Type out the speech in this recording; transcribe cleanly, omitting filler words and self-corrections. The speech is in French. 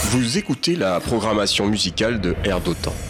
Vous écoutez la programmation musicale de Air d'Otan.